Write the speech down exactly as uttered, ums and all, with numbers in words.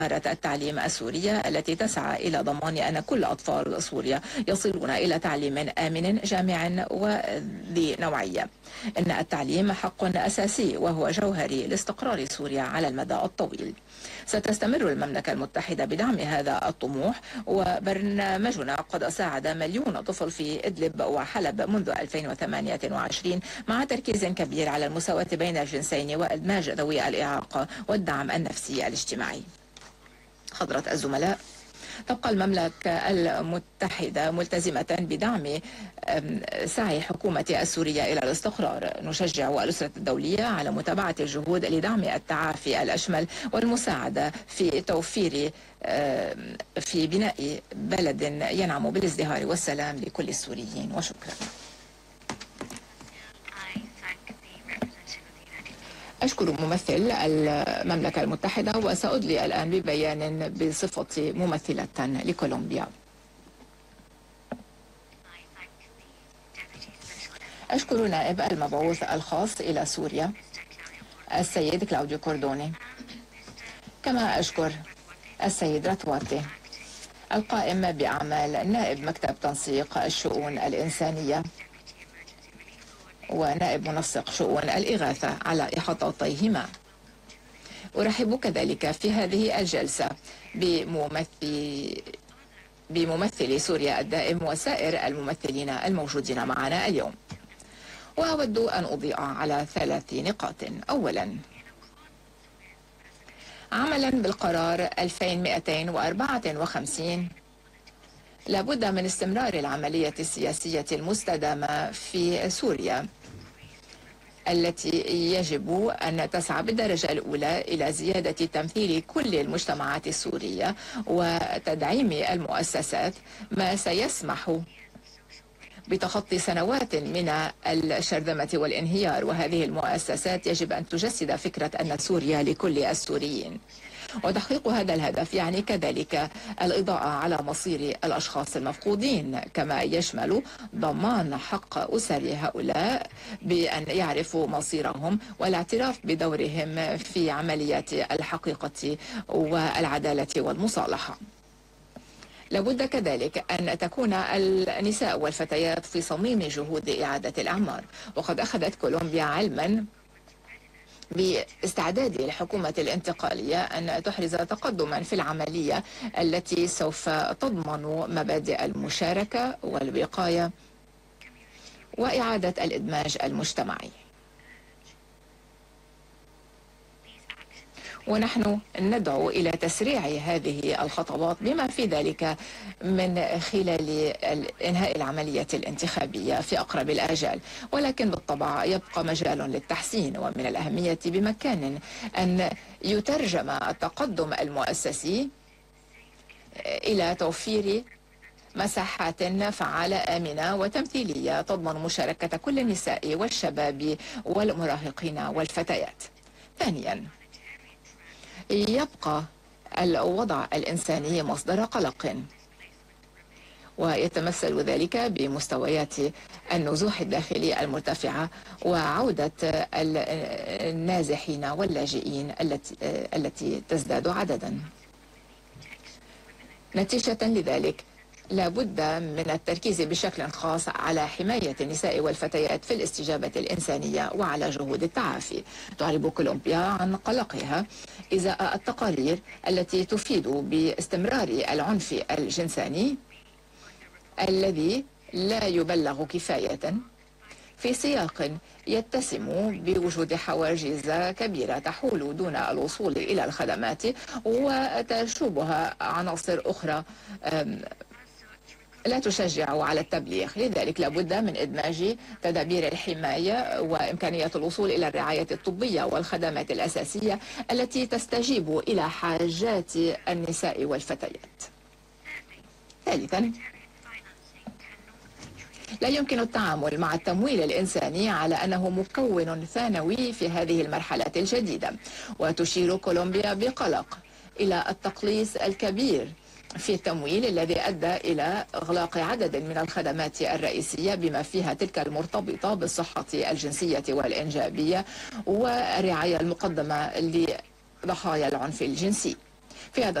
التعليم السورية التي تسعى إلى ضمان أن كل أطفال سوريا يصلون إلى تعليم آمن جامع وذي نوعية. إن التعليم حق أساسي وهو جوهري لاستقرار سوريا على المدى الطويل. ستستمر المملكة المتحدة بدعم هذا الطموح، وبرنامجنا قد ساعد مليون طفل في إدلب وحلب منذ ألفين وثمانية وعشرين، مع تركيز كبير على المساواة بين الجنسين وإدماج ذوي الإعاقة والدعم النفسي الاجتماعي. حضرة الزملاء، تبقى المملكة المتحدة ملتزمة بدعم سعي حكومة السورية إلى الاستقرار. نشجع الأسرة الدولية على متابعة الجهود لدعم التعافي الأشمل والمساعدة في توفير في بناء بلد ينعم بالازدهار والسلام لكل السوريين. وشكرا. أشكر ممثل المملكة المتحدة، وسأدلي الآن ببيان بصفة ممثلة لكولومبيا. أشكر نائب المبعوث الخاص إلى سوريا السيد كلاوديو كوردوني، كما أشكر السيد رتواتي القائم بأعمال نائب مكتب تنسيق الشؤون الإنسانية ونائب منسق شؤون الإغاثة على إحاطتيهما. أرحب كذلك في هذه الجلسة بممثل بممثل سوريا الدائم وسائر الممثلين الموجودين معنا اليوم. وأود أن أضيء على ثلاث نقاط. أولا، عملا بالقرار ألفين ومئتين وأربعة وخمسين، لابد من استمرار العملية السياسية المستدامة في سوريا، التي يجب أن تسعى بالدرجة الأولى إلى زيادة تمثيل كل المجتمعات السورية وتدعيم المؤسسات، ما سيسمح بتخطي سنوات من الشرذمة والانهيار. وهذه المؤسسات يجب أن تجسد فكرة أن سوريا لكل السوريين. وتحقيق هذا الهدف يعني كذلك الإضاءة على مصير الأشخاص المفقودين، كما يشمل ضمان حق أسر هؤلاء بأن يعرفوا مصيرهم والاعتراف بدورهم في عمليات الحقيقة والعدالة والمصالحة. لابد كذلك أن تكون النساء والفتيات في صميم جهود إعادة الأعمار. وقد أخذت كولومبيا علما باستعداد الحكومة الانتقالية أن تحرز تقدما في العملية التي سوف تضمن مبادئ المشاركة والوقاية وإعادة الإدماج المجتمعي. ونحن ندعو إلى تسريع هذه الخطوات بما في ذلك من خلال إنهاء العملية الانتخابية في أقرب الآجال. ولكن بالطبع يبقى مجال للتحسين، ومن الأهمية بمكان أن يترجم التقدم المؤسسي إلى توفير مساحات فعالة آمنة وتمثيلية تضمن مشاركة كل النساء والشباب والمراهقين والفتيات. ثانيا، يبقى الوضع الإنساني مصدر قلق، ويتمثل ذلك بمستويات النزوح الداخلي المرتفعة وعودة النازحين واللاجئين التي التي تزداد عددا. نتيجة لذلك لا بد من التركيز بشكل خاص على حماية النساء والفتيات في الاستجابة الإنسانية وعلى جهود التعافي. تعرب كولومبيا عن قلقها إزاء التقارير التي تفيد باستمرار العنف الجنساني الذي لا يبلغ كفاية في سياق يتسم بوجود حواجز كبيرة تحول دون الوصول إلى الخدمات وتشوبها عناصر أخرى لا تشجع على التبليغ. لذلك لابد من إدماج تدابير الحماية وإمكانية الوصول إلى الرعاية الطبية والخدمات الأساسية التي تستجيب إلى حاجات النساء والفتيات. ثالثا، لا يمكن التعامل مع التمويل الإنساني على أنه مكون ثانوي في هذه المرحلة الجديدة. وتشير كولومبيا بقلق إلى التقليص الكبير في التمويل الذي أدى إلى إغلاق عدد من الخدمات الرئيسية بما فيها تلك المرتبطة بالصحة الجنسية والإنجابية والرعاية المقدمة لضحايا العنف الجنسي. في هذا